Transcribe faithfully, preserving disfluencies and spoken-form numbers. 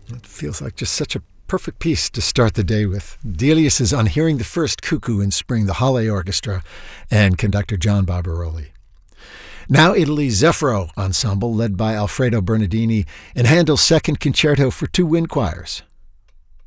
It feels like just such a perfect piece to start the day with. Delius' On Hearing the First Cuckoo in Spring, the Halle Orchestra, and conductor John Barbaroli. Now Italy's Zeffiro Ensemble, led by Alfredo Bernardini, and Handel's Second Concerto for Two Wind Choirs.